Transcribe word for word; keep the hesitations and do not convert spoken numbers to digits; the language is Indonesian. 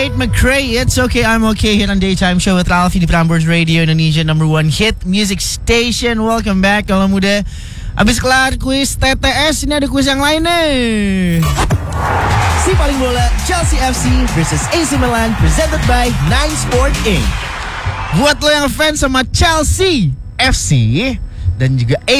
Tate McRae, It's Okay, I'm Okay, here on Daytime Show with Ralphie di Prambors Radio, Indonesia number one hit music station. Welcome back, kalau muda. Abis kelar kuis T T S, ini ada kuis yang lain nih. Si paling bola Chelsea F C versus A C Milan, presented by Nine Sport Incorporated. Buat lo yang fans sama Chelsea F C dan juga A